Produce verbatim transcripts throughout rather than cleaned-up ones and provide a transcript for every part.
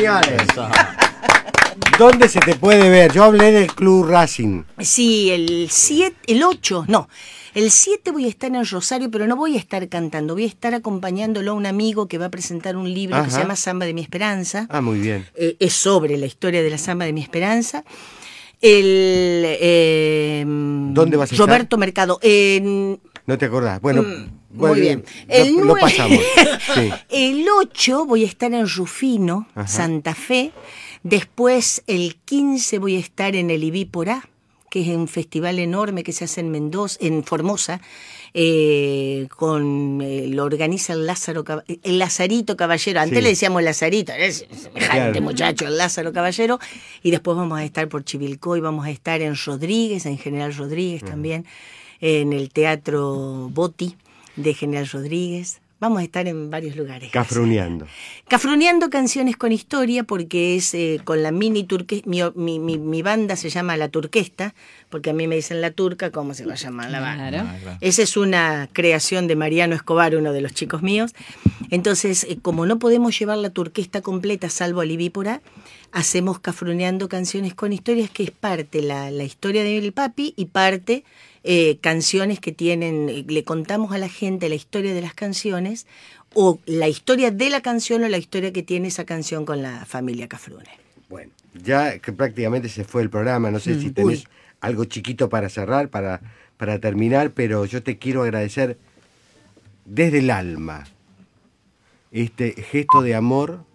señores. ¿Dónde se te puede ver? Yo hablé del Club Racing. Sí, el siete, el ocho, no. El siete voy a estar en Rosario, pero no voy a estar cantando. Voy a estar acompañándolo a un amigo que va a presentar un libro Ajá. que se llama Samba de mi Esperanza. Ah, muy bien. Eh, es sobre la historia de la Samba de mi Esperanza. El eh, ¿Dónde vas a Roberto estar? Mercado. En, no te acordás. Bueno, mm, bueno muy bien. Lo, El, lo pasamos. Sí. El ocho voy a estar en Rufino, Ajá. Santa Fe. Después, el quince voy a estar en el Ibípora, que es un festival enorme que se hace en Mendoza, en Formosa, eh, con eh, lo organiza el Lázaro el Lazarito Caballero. Antes sí. le decíamos Lazarito, es semejante claro. muchacho, el Lázaro Caballero. Y después vamos a estar por Chivilcoy, vamos a estar en Rodríguez, en General Rodríguez uh-huh. también, en el Teatro Botti de General Rodríguez. Vamos a estar en varios lugares. Cafruneando. Cafruneando canciones con historia, porque es eh, con la mini turquesta. Mi, mi, mi, mi banda se llama La Turquesta, porque a mí me dicen La Turca, ¿cómo se va a llamar la banda? Claro. Claro. Esa es una creación de Mariano Escobar, uno de los chicos míos. Entonces, eh, como no podemos llevar la turquesta completa, salvo al Ibípora, hacemos Cafruneando canciones con historias, que es parte la, la historia del papi y parte... Eh, canciones que tienen, le contamos a la gente la historia de las canciones, o la historia de la canción o la historia que tiene esa canción con la familia Cafrune. Bueno, ya que prácticamente se fue el programa, no sé mm. si tenés Uy. algo chiquito para cerrar, para, para terminar, pero yo te quiero agradecer desde el alma este gesto de amor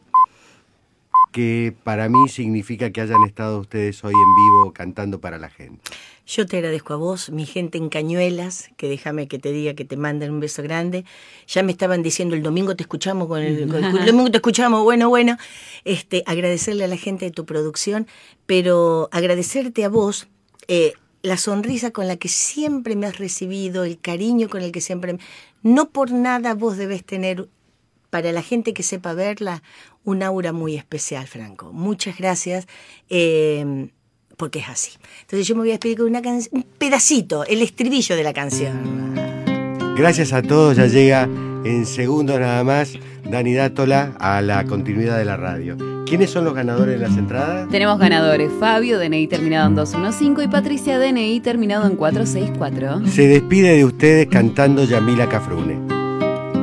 que para mí significa que hayan estado ustedes hoy en vivo cantando para la gente. Yo te agradezco a vos, mi gente en Cañuelas, que déjame que te diga que te mandan un beso grande. Ya me estaban diciendo, el domingo te escuchamos, con el, con el, el domingo te escuchamos, bueno, bueno. Este, agradecerle a la gente de tu producción, pero agradecerte a vos, eh, la sonrisa con la que siempre me has recibido, el cariño con el que siempre... No por nada vos debes tener, para la gente que sepa verla, un aura muy especial, Franco. Muchas gracias. Eh, porque es así. Entonces yo me voy a despedir con una canción, un pedacito, el estribillo de la canción. Gracias a todos, ya llega en segundos nada más Dani Dátola a la continuidad de la radio. ¿Quiénes son los ganadores de las entradas? Tenemos ganadores: Fabio, D N I terminado en dos uno cinco, y Patricia, D N I terminado en cuatro seis cuatro. Se despide de ustedes cantando Yamila Cafrune.